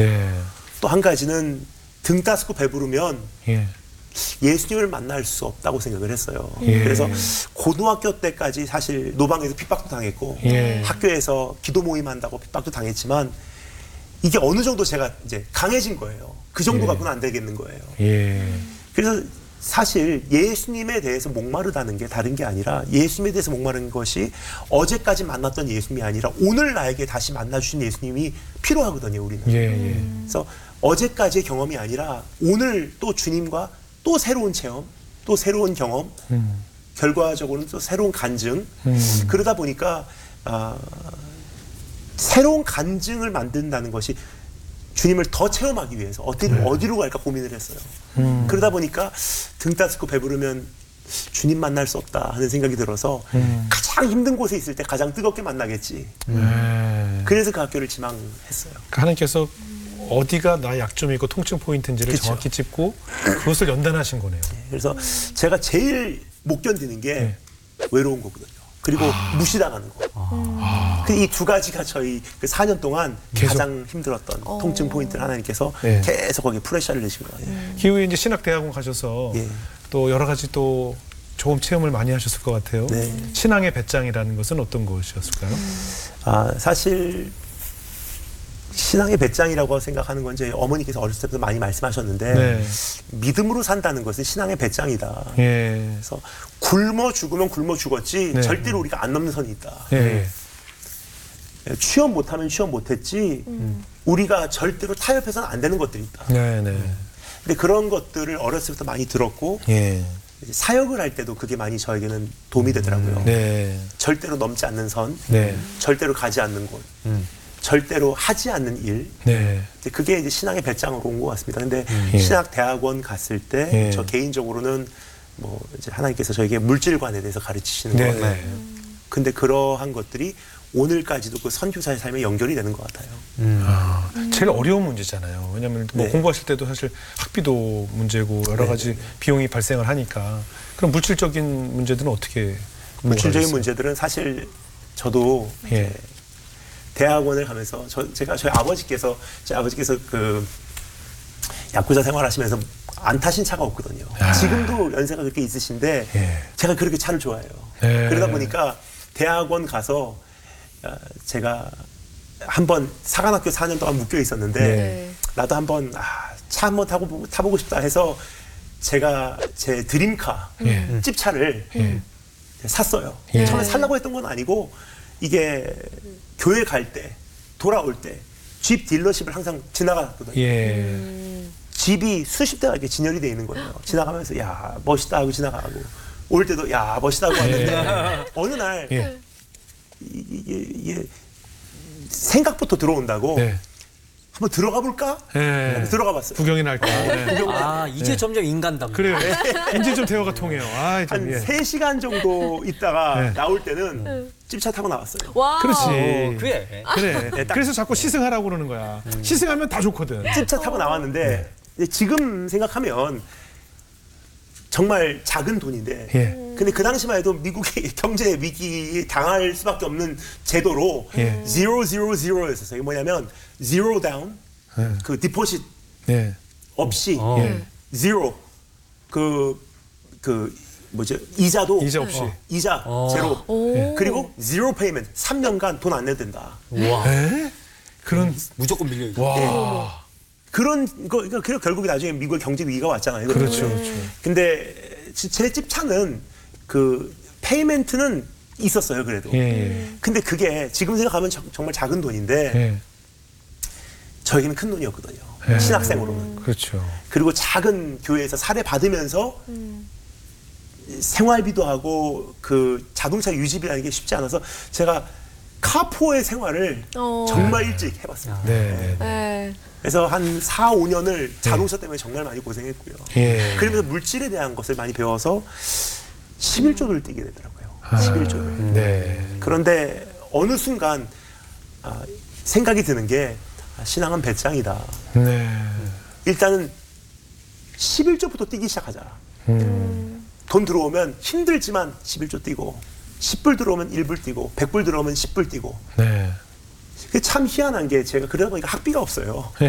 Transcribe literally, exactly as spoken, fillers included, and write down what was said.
네. 또 한 가지는 등 따스고 배부르면 예. 예수님을 만날 수 없다고 생각을 했어요. 예. 그래서 고등학교 때까지 사실 노방에서 핍박도 당했고 예. 학교에서 기도 모임 한다고 핍박도 당했지만 이게 어느 정도 제가 이제 강해진 거예요. 그 정도 예. 갖고는 안 되겠는 거예요. 예. 그래서 사실 예수님에 대해서 목마르다는 게 다른 게 아니라 예수님에 대해서 목마른 것이 어제까지 만났던 예수님이 아니라 오늘 나에게 다시 만나주신 예수님이 필요하거든요, 우리는. 예. 예. 그래서 어제까지의 경험이 아니라 오늘 또 주님과 또 새로운 체험, 또 새로운 경험, 음. 결과적으로는 또 새로운 간증. 음. 그러다 보니까 아, 새로운 간증을 만든다는 것이 주님을 더 체험하기 위해서 어디로, 네. 어디로 갈까 고민을 했어요. 음. 그러다 보니까 등 따스고 배부르면 주님 만날 수 없다 하는 생각이 들어서 음. 가장 힘든 곳에 있을 때 가장 뜨겁게 만나겠지. 네. 그래서 그 학교를 지망했어요. 하나님께서 어디가 나의 약점이고 통증 포인트인지를 그쵸. 정확히 짚고 그것을 연단하신 거네요. 그래서 제가 제일 못 견디는 게 네. 외로운 거거든요. 그리고 아. 무시당하는 거. 아. 이 두 가지가 저희 그 사 년 동안 계속. 가장 힘들었던 어. 통증 포인트를 하나님께서 네. 계속 거기에 프레셔를 내신 거예요. 기후에 이제 신학대학원 가셔서 예. 또 여러 가지 또 좋은 체험을 많이 하셨을 것 같아요. 네. 신앙의 배짱이라는 것은 어떤 것이었을까요? 아, 사실 신앙의 배짱이라고 생각하는 건 이제 어머니께서 어렸을 때부터 많이 말씀하셨는데 네. 믿음으로 산다는 것은 신앙의 배짱이다. 예. 그래서 굶어 죽으면 굶어 죽었지 네. 절대로 우리가 안 넘는 선이 있다. 예. 취업 못하면 취업 못했지 음. 우리가 절대로 타협해서는 안 되는 것들이 있다. 네, 네. 근데 그런 것들을 어렸을 때부터 많이 들었고 예. 이제 사역을 할 때도 그게 많이 저에게는 도움이 되더라고요. 네. 절대로 넘지 않는 선, 네. 절대로 가지 않는 곳, 음. 절대로 하지 않는 일. 네. 이제 그게 이제 신앙의 배짱으로 온 것 같습니다. 근데 예. 신학 대학원 갔을 때 예. 저 개인적으로는 뭐 이제 하나님께서 저에게 물질관에 대해서 가르치시는 네. 거예요. 네. 근데 그러한 것들이 오늘까지도 그 선교사의 삶에 연결이 되는 것 같아요. 아, 제일 어려운 문제잖아요. 왜냐하면 뭐 네. 공부하실 때도 사실 학비도 문제고 여러 가지 비용이 발생을 하니까 그럼 물질적인 문제들은 어떻게 물질적인 극복하셨어요? 문제들은 사실 저도 예. 이제 대학원을 가면서 저, 제가 저희 아버지께서 제 아버지께서 그 야쿠자 생활하시면서 안 타신 차가 없거든요. 아. 지금도 연세가 그렇게 있으신데 예. 제가 그렇게 차를 좋아해요. 네. 그러다 보니까 대학원 가서 어, 제가 한번 사관학교 사 년 동안 묶여 있었는데 네. 나도 한번 아, 차 한번 타고 타보고 싶다 해서 제가 제 드림카 예. 찝차를 예. 샀어요. 예. 처음에 살라고 했던 건 아니고 이게 교회 갈 때 돌아올 때 집 딜러십을 항상 지나갔거든요. 예. 음. 집이 수십 대가 이렇게 진열이 돼 있는 거예요. 지나가면서 야 멋있다 하고 지나가고 올 때도 야 멋있다 하고 왔는데 어느 날 예. 이게, 이게 생각부터 들어온다고 네. 한번 들어가 볼까? 예. 들어가 봤어요. 구경이나 할까. 네. 아, 이제 점점 인간답니다. 그래요. 이제 좀 대화가 통해요. 아, 좀, 한 예. 세 시간 정도 있다가 네. 나올 때는 찝차 타고 나왔어요. 와. 그렇지. 어, 그래. 그래. 네, 딱- 그래서 자꾸 시승하라고 그러는 거야. 시승하면 다 좋거든. 찝차 타고 나왔는데 이제 지금 생각하면 정말 작은 돈인데 예. 근데 그 당시만 해도 미국의 경제 위기에 당할 수밖에 없는 제도로 예. zero zero zero였었어요. 이게 뭐냐면 zero down 예. 그 디포sit 네. 없이 어. 예. zero 그 그 뭐죠 이자도 이자 없이. 어, 이자 어. 제로 오. 그리고 zero payment 삼 년간 돈 안 내도 된다. 와, 에? 그런 무조건 밀려 있고. 와. 그런 거 그러니까 그래 결국에 나중에 미국의 경제 위기가 왔잖아요. 그렇죠. 네. 그렇죠. 근데 제 집차는 그 페이멘트는 있었어요. 그래도. 예. 예. 근데 그게 지금 생각하면 정- 정말 작은 돈인데 예. 저에게는 큰 돈이었거든요. 예. 신학생으로는. 그렇죠. 그리고 작은 교회에서 사례 받으면서 생활비도 하고 그 자동차 유지비라는 게 쉽지 않아서 제가 카포의 생활을 어. 정말 일찍 해봤습니다. 네. 네. 네. 그래서 한 사, 오 년을 자동차 때문에 정말 많이 고생했고요. 예. 그러면서 물질에 대한 것을 많이 배워서 십일 조를 뛰게 되더라고요. 아, 십일 조를. 네. 그런데 어느 순간 아, 생각이 드는 게 아, 신앙은 배짱이다. 네. 일단은 십일 조부터 뛰기 시작하자. 음. 돈 들어오면 힘들지만 십일 조 뛰고 십 불 들어오면 일 불 뛰고 백 불 들어오면 십 불 뛰고 네. 그게 참 희한한 게 제가 그러다 보니까 학비가 없어요.